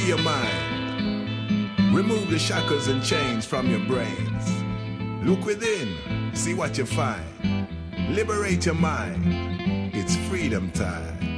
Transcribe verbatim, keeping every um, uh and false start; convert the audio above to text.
your mind. Remove the shackles and chains from your brains. Look within, see what you find. Liberate your mind. It's freedom time.